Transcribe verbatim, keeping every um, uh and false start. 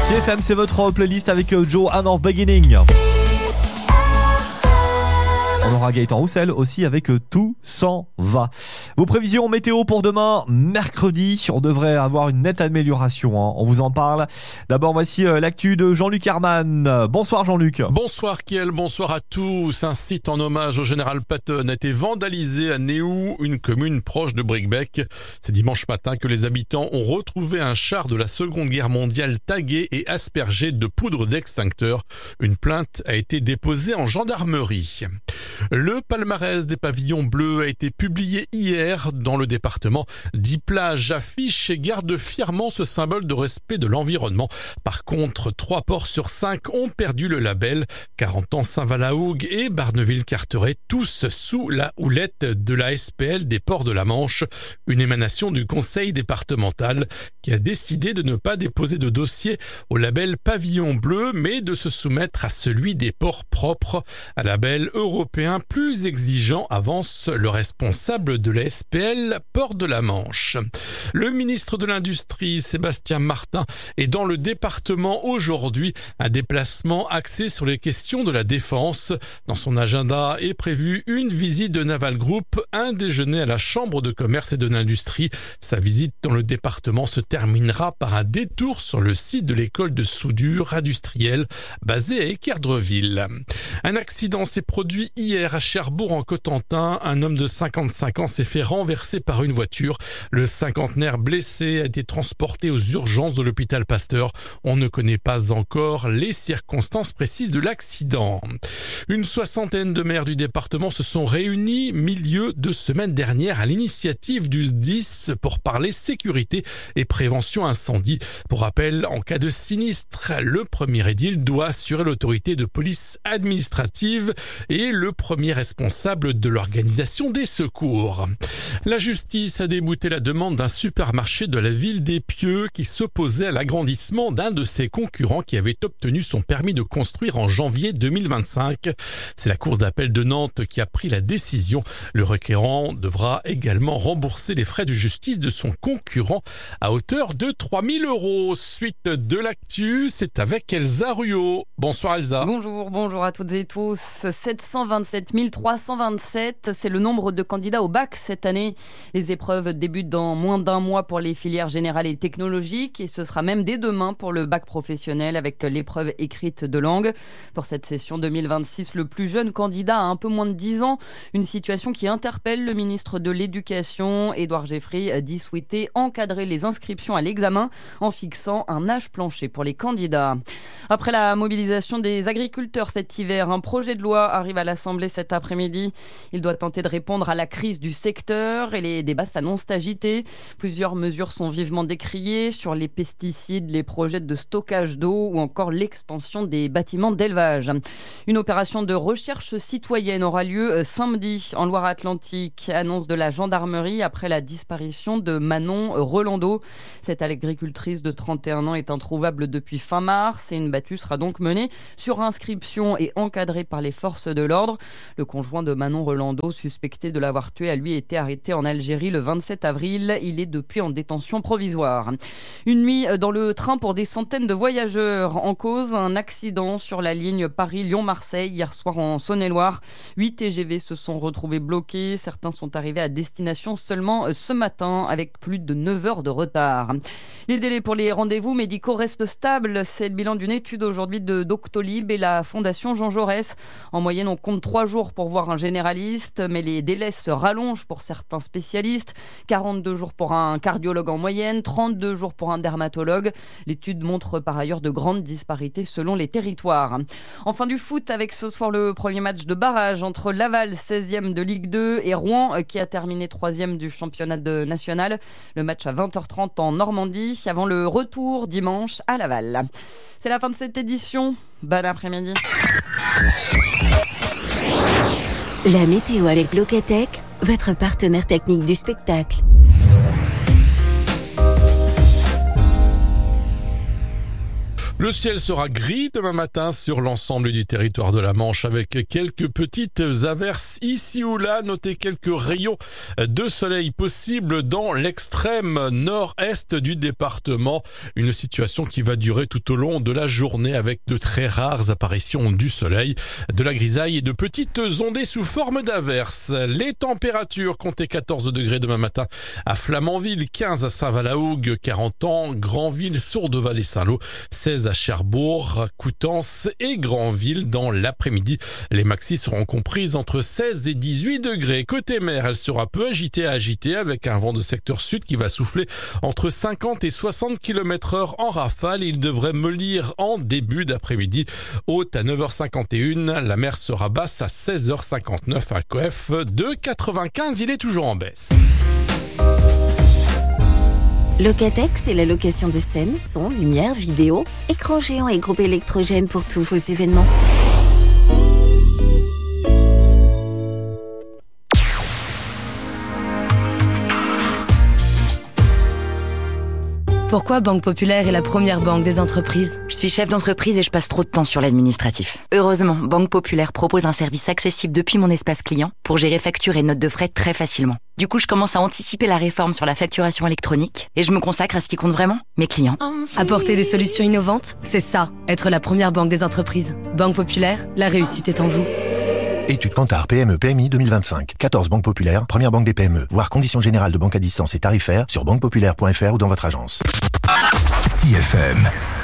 C F M, c'est votre playlist avec Joe and of Beginning. On aura Gaëtan Roussel aussi avec Tout s'en va. Vos prévisions météo pour demain, mercredi. On devrait avoir une nette amélioration, hein. On vous en parle. D'abord, voici l'actu de Jean-Luc Herman. Bonsoir Jean-Luc. Bonsoir Kiel, bonsoir à tous. Un site en hommage au général Patton a été vandalisé à Néou, une commune proche de Bricbec. C'est dimanche matin que les habitants ont retrouvé un char de la Seconde Guerre mondiale tagué et aspergé de poudre d'extincteur. Une plainte a été déposée en gendarmerie. Le palmarès des pavillons bleus a été publié hier dans le département. Dix plages affichent et gardent fièrement ce symbole de respect de l'environnement. Par contre, trois ports sur cinq ont perdu le label. Carentan, Saint-Valahougue et Barneville-Carteret, tous sous la houlette de la S P L des ports de la Manche. Une émanation du conseil départemental qui a décidé de ne pas déposer de dossier au label pavillon bleu, mais de se soumettre à celui des ports propres. Un label européen plus exigeant, avance le responsable de la S P L Port de la Manche. Le ministre de l'Industrie, Sébastien Martin, est dans le département aujourd'hui. Un déplacement axé sur les questions de la défense. Dans son agenda est prévue une visite de Naval Group, un déjeuner à la Chambre de commerce et de l'industrie. Sa visite dans le département se terminera par un détour sur le site de l'école de soudure industrielle basée à Équerdreville. Un accident s'est produit hier à Cherbourg en Cotentin. Un homme de cinquante-cinq ans s'est fait renverser par une voiture. Le cinquantenaire blessé a été transporté aux urgences de l'hôpital Pasteur. On ne connaît pas encore les circonstances précises de l'accident. Une soixantaine de maires du département se sont réunis milieu de semaine dernière à l'initiative du S D I S pour parler sécurité et prévention incendie. Pour rappel, en cas de sinistre, le premier édile doit assurer l'autorité de police administrative et le premier responsable de l'organisation des secours. La justice a débouté la demande d'un supermarché de la ville d'Épieux qui s'opposait à l'agrandissement d'un de ses concurrents qui avait obtenu son permis de construire en janvier deux mille vingt-cinq. C'est la cour d'appel de Nantes qui a pris la décision. Le requérant devra également rembourser les frais de justice de son concurrent à hauteur de trois mille euros. Suite de l'actu, c'est avec Elsa Ruot. Bonsoir Elsa. Bonjour, bonjour à toutes et tous. sept cent vingt-sept mille trois cent vingt-sept, c'est le nombre de candidats au bac cette année. Les épreuves débutent dans moins d'un mois pour les filières générales et technologiques et ce sera même dès demain pour le bac professionnel avec l'épreuve écrite de langue. Pour cette session deux mille vingt-six, le plus jeune candidat a un peu moins de dix ans. Une situation qui interpelle le ministre de l'Éducation. Édouard Geoffriy dit souhaiter encadrer les inscriptions à l'examen en fixant un âge plancher pour les candidats. Après la mobilisation des agriculteurs cet hiver, un projet de loi arrive à l'Assemblée cet après-midi. Il doit tenter de répondre à la crise du secteur et les débats s'annoncent agités. Plusieurs mesures sont vivement décriées sur les pesticides, les projets de stockage d'eau ou encore l'extension des bâtiments d'élevage. Une opération de recherche citoyenne aura lieu samedi en Loire-Atlantique. Annonce de la gendarmerie après la disparition de Manon Rolando. Cette agricultrice de trente et un ans est introuvable depuis fin mars et une battue sera donc menée sur inscription et encadrée par les forces de l'ordre. Le conjoint de Manon Rolando, suspecté de l'avoir tuée, a lui été arrêté en Algérie le vingt-sept avril. Il est depuis en détention provisoire. Une nuit dans le train pour des centaines de voyageurs. En cause, un accident sur la ligne Paris-Lyon-Marseille hier soir en Saône-et-Loire. Huit T G V se sont retrouvés bloqués. Certains sont arrivés à destination seulement ce matin avec plus de neuf heures de retard. Les délais pour les rendez-vous médicaux restent stables. C'est le bilan d'une étude aujourd'hui de Doctolib et la Fondation Jean Jaurès. En moyenne, on compte trois jours pour voir un généraliste, mais les délais se rallongent pour certains spécialistes. quarante-deux jours pour un cardiologue en moyenne, trente-deux jours pour un dermatologue. L'étude montre par ailleurs de grandes disparités selon les territoires. Enfin du foot avec ce soir le premier match de barrage entre Laval, seizième de Ligue deux, et Rouen qui a terminé troisième du championnat de national. Le match à vingt heures trente en Normandie avant le retour dimanche à Laval. C'est la fin de cette édition. Bon après-midi. La météo avec Locatech, votre partenaire technique du spectacle. Le ciel sera gris demain matin sur l'ensemble du territoire de la Manche avec quelques petites averses ici ou là. Notez quelques rayons de soleil possibles dans l'extrême nord-est du département. Une situation qui va durer tout au long de la journée avec de très rares apparitions du soleil, de la grisaille et de petites ondées sous forme d'averses. Les températures, comptez quatorze degrés demain matin à Flamanville, quinze à Saint-Valahougue, quarante ans, Granville, Sourdeval et Saint-Lô, seize à Cherbourg, Coutances et Granville dans l'après-midi. Les maxis seront comprises entre seize et dix-huit degrés. Côté mer, elle sera peu agitée à agitée avec un vent de secteur sud qui va souffler entre cinquante et soixante kilomètres heure en rafale. Il devrait mollir en début d'après-midi. Haute à neuf heures cinquante et un, la mer sera basse à seize heures cinquante-neuf. Un C O F de quatre-vingt-quinze, il est toujours en baisse. Locatech, c'est la location de scène, son, lumière, vidéo, écran géant et groupe électrogène pour tous vos événements. Pourquoi Banque Populaire est la première banque des entreprises ? Je suis chef d'entreprise et je passe trop de temps sur l'administratif. Heureusement, Banque Populaire propose un service accessible depuis mon espace client pour gérer factures et notes de frais très facilement. Du coup, je commence à anticiper la réforme sur la facturation électronique et je me consacre à ce qui compte vraiment, mes clients. Apporter des solutions innovantes, c'est ça, être la première banque des entreprises. Banque Populaire, la réussite est en vous. Étude Kantar P M E P M I deux mille vingt-cinq. quatorze banques populaires, première banque des P M E. Voir conditions générales de banque à distance et tarifaires sur banque populaire point f r ou dans votre agence. C F M.